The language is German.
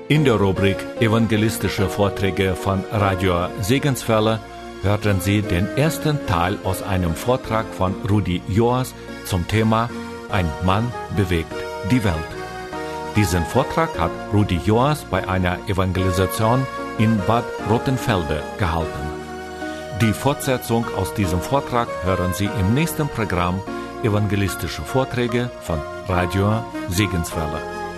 In der Rubrik Evangelistische Vorträge von Radio Segenswelle hörten Sie den ersten Teil aus einem Vortrag von Rudi Joas zum Thema Ein Mann bewegt die Welt. Diesen Vortrag hat Rudi Joas bei einer Evangelisation in Bad Rottenfelde gehalten. Die Fortsetzung aus diesem Vortrag hören Sie im nächsten Programm Evangelistische Vorträge von Radio Segenswelle.